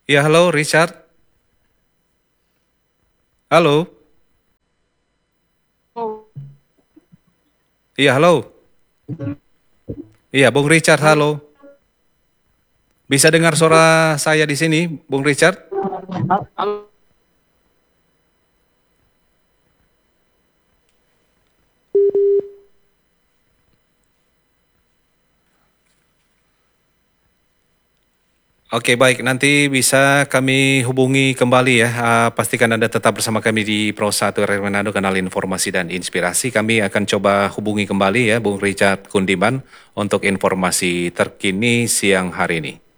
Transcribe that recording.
Iya, halo Richard. Halo. Oh, Iya, halo. Iya, Bung Richard, halo. halo. Bisa dengar suara saya di sini, Bung Richard? Halo. Oke, baik. Nanti bisa kami hubungi kembali ya. Pastikan Anda tetap bersama kami di Pro 1 RRI Manado, kanal informasi dan inspirasi. Kami akan coba hubungi kembali ya, Bung Richard Kundiman, untuk informasi terkini siang hari ini.